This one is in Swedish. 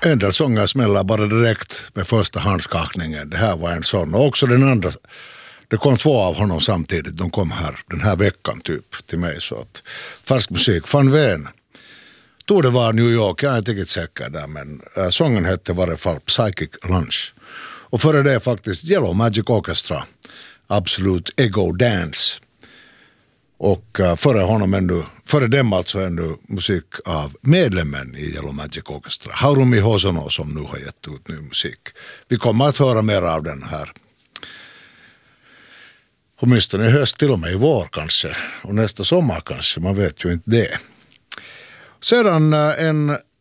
En del sånger smäller bara direkt med första handskakningen. Det här var en sån. Och också den andra. Det kom 2 av honom samtidigt. De kom här den här veckan typ till mig. Så att färsk musik. Van Veen. Tror det var New York. Jag är inte riktigt säker där. Men sången hette i varje fall Psychic Lunch. Och före det faktiskt Yellow Magic Orchestra. Absolute Ego Dance. Och före dem alltså ännu musik av medlemmen i Yellow Magic Orchestra, Harumi Hosono, som nu har gett ut ny musik. Vi kommer att höra mer av den här. Åtminstone i höst, till och med i vår kanske. Och nästa sommar kanske, man vet ju inte det. Sedan en